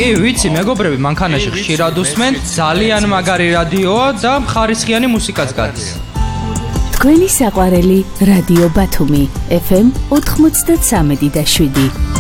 კი, ვიცი, მეგობრები, მანქანაში ხშირად უსმენ, ძალიან მაგარი რადიოა და ხარისხიანი მუსიკაც გადის. თქვენი საყვარელი რადიო ბათუმი FM 93.7.